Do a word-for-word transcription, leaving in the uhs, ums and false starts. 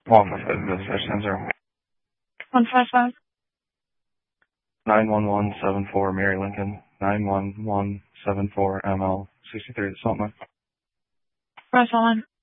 one five five, dispatch ten zero. one five five. nine one one seven four, Mary Lincoln. nine one one seven four, M L sixty-three, Salt Mine. Press on.